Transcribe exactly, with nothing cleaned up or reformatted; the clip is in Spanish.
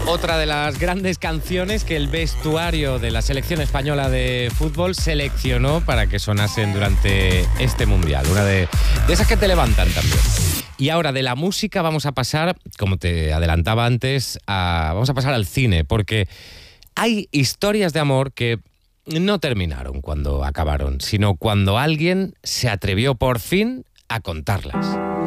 Otra de las grandes canciones que el vestuario de la selección española de fútbol seleccionó para que sonasen durante este Mundial. Una de, de esas que te levantan también. Y ahora de la música vamos a pasar, como te adelantaba antes, a, vamos a pasar al cine, porque hay historias de amor que no terminaron cuando acabaron, sino cuando alguien se atrevió por fin a contarlas.